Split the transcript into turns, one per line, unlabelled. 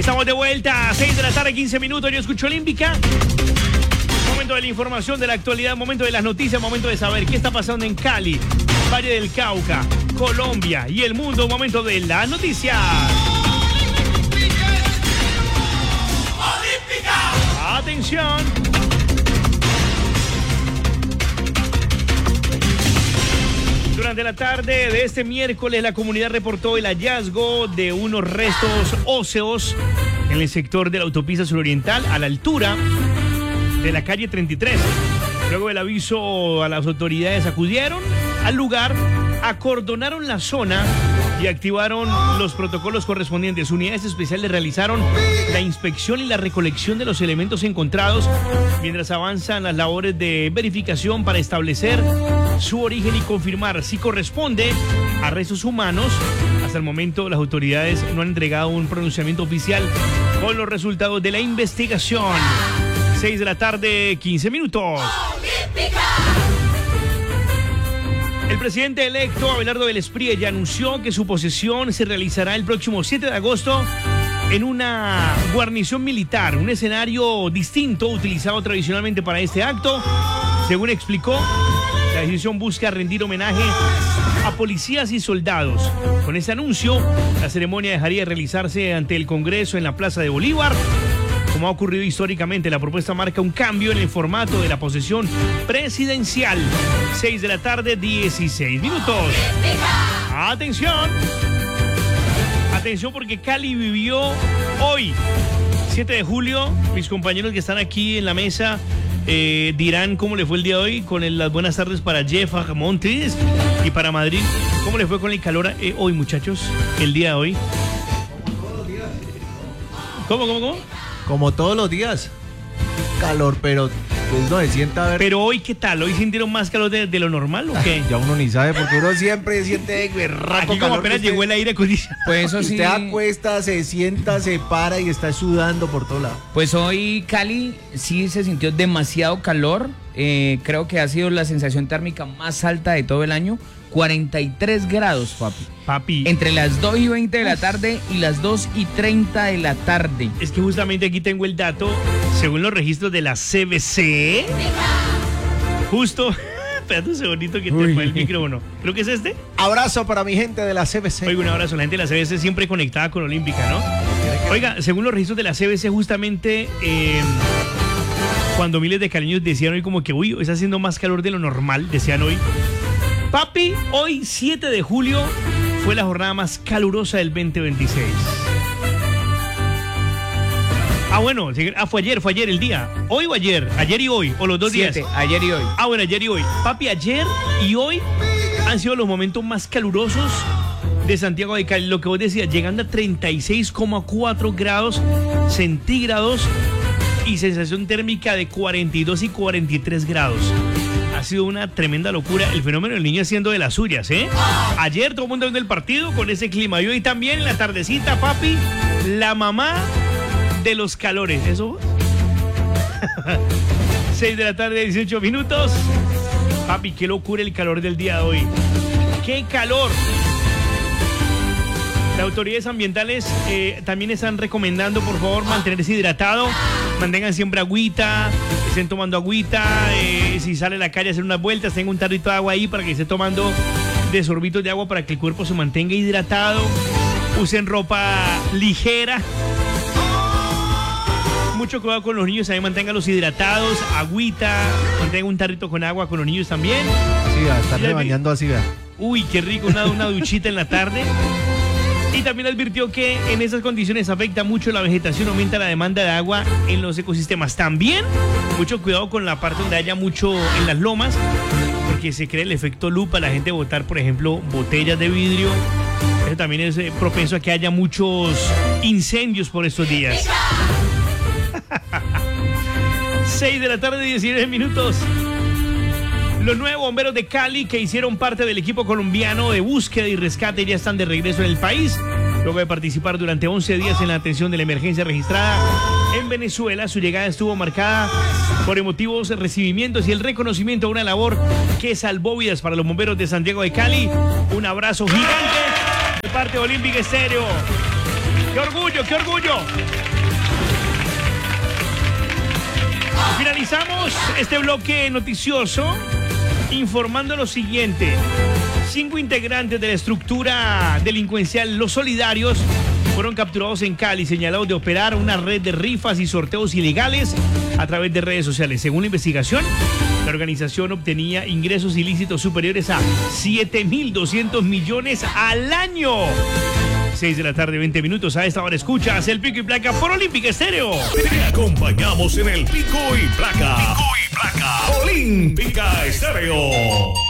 Estamos de vuelta, 6 de la tarde, 15 minutos. Yo escucho Olímpica. Momento de la información, de la actualidad, momento de las noticias, momento de saber qué está pasando en Cali, Valle del Cauca, Colombia y el mundo. Momento de las noticias. Olímpica. Atención. Durante la tarde de este miércoles, la comunidad reportó el hallazgo de unos restos óseos en el sector de la autopista suroriental, a la altura de la calle 33. Luego del aviso, a las autoridades acudieron al lugar, acordonaron la zona y activaron los protocolos correspondientes. Unidades especiales realizaron la inspección y la recolección de los elementos encontrados mientras avanzan las labores de verificación para establecer su origen y confirmar si corresponde a restos humanos. Hasta el momento, las autoridades no han entregado un pronunciamiento oficial con los resultados de la investigación. 6 de la tarde, 15 minutos. ¡Olímpica! El presidente electo, Abelardo del Espriella, ya anunció que su posesión se realizará el próximo 7 de agosto en una guarnición militar, un escenario distinto utilizado tradicionalmente para este acto. Según explicó, la decisión busca rendir homenaje a policías y soldados. Con este anuncio, la ceremonia dejaría de realizarse ante el Congreso en la Plaza de Bolívar. Como ha ocurrido históricamente, la propuesta marca un cambio en el formato de la posesión presidencial. 6 de la tarde, 16 minutos. ¡Atención! Atención, porque Cali vivió hoy, 7 de julio. Mis compañeros que están aquí en la mesa dirán cómo le fue el día de hoy, con las buenas tardes para Jeff Montes y para Madrid. ¿Cómo le fue con el calor hoy, muchachos, el día de hoy? ¿Cómo?
Como todos los días. Calor, pero pues no se sienta a ver.
Pero hoy, ¿qué tal? ¿Hoy sintieron más calor de lo normal o qué?
Ya uno ni sabe, porque uno siempre siente berraco.
Aquí como apenas llegó el aire acondicionado.
Pues eso sí.
Usted acuesta, se sienta, se para y está sudando por todo lado.
Pues hoy Cali sí se sintió demasiado calor. Creo que ha sido la sensación térmica más alta de todo el año. 43 grados, papi. Entre las 2:20 de la tarde y las 2:30 de la tarde.
Es que justamente aquí tengo el dato, según los registros de la CBC. Justo, espérate un segundito que te fue el micrófono. Creo que es este.
Abrazo para mi gente de la CBC.
Oiga, un abrazo a la gente de la CBC, siempre conectada con Olímpica, ¿no? Oiga, según los registros de la CBC, justamente cuando miles de caleños decían hoy como que, uy, está haciendo más calor de lo normal, decían hoy. Papi, hoy 7 de julio fue la jornada más calurosa del 2026. Bueno, fue ayer el día. ¿Hoy o ayer? ¿Ayer y hoy? ¿O los dos días?
Ayer y hoy.
Bueno, ayer y hoy. Papi, ayer y hoy han sido los momentos más calurosos de Santiago de Cali. Lo que vos decías, llegando a 36,4 grados centígrados y sensación térmica de 42 y 43 grados. Ha sido una tremenda locura el fenómeno del niño haciendo de las suyas, ¿eh? Ayer todo el mundo viendo el partido con ese clima. Y hoy también en la tardecita, papi, la mamá de los calores. ¿Eso? 6 de la tarde, 18 minutos. Papi, qué locura el calor del día de hoy. ¡Qué calor! Las autoridades ambientales también están recomendando, por favor, mantenerse hidratado. Mantengan siempre agüita, estén tomando agüita. Si sale a la calle a hacer unas vueltas, tenga un tarrito de agua ahí para que esté tomando de sorbitos de agua para que el cuerpo se mantenga hidratado. Usen ropa ligera. Mucho cuidado con los niños, también manténganlos hidratados, agüita, mantengan un tarrito con agua con los niños también.
Sí, a estarle bañando así, vea.
Uy, qué rico, una duchita en la tarde. Y también advirtió que en esas condiciones afecta mucho la vegetación, aumenta la demanda de agua en los ecosistemas. También, mucho cuidado con la parte donde haya mucho en las lomas, porque se crea el efecto lupa, la gente botar, por ejemplo, botellas de vidrio. Eso también es propenso a que haya muchos incendios por estos días. 6 de la tarde, 19 minutos. Los 9 bomberos de Cali que hicieron parte del equipo colombiano de búsqueda y rescate ya están de regreso en el país. Luego de participar durante 11 días en la atención de la emergencia registrada en Venezuela, su llegada estuvo marcada por emotivos recibimientos y el reconocimiento a una labor que salvó vidas para los bomberos de Santiago de Cali. Un abrazo gigante de parte de Olímpica Estéreo. ¡Qué orgullo, qué orgullo! Finalizamos este bloque noticioso informando lo siguiente. 5 integrantes de la estructura delincuencial Los Solidarios fueron capturados en Cali, señalados de operar una red de rifas y sorteos ilegales a través de redes sociales. Según la investigación, la organización obtenía ingresos ilícitos superiores a 7.200 millones al año. 6 de la tarde, 20 minutos. A esta hora escuchas el Pico y Placa por Olímpica Estéreo.
Te acompañamos en el Pico y Placa. Pico y Placa. Olímpica Estéreo.